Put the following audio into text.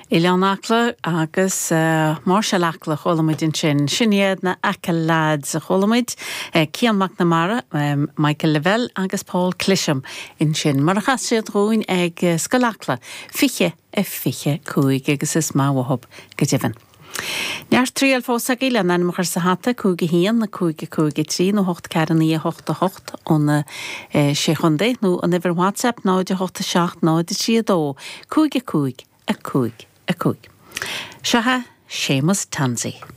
Ileanachla agus Marshallachla cholamid sin sinnéad na Acalads a cholamid Cian McNamara, Michael Lavelle agus Paul Clisham in sin. Mar a chasiad rúin ag scolachla fiche cúig agus is máwahab gedivan. Near trial fós ag ile nan machar sa hata cúige hían na cúige trí no hocht caran í hocht on sé chundé nó an iver WhatsApp náide hocht a seacht náide trí dó cúige a cúig. Shaha Seamus Tansey.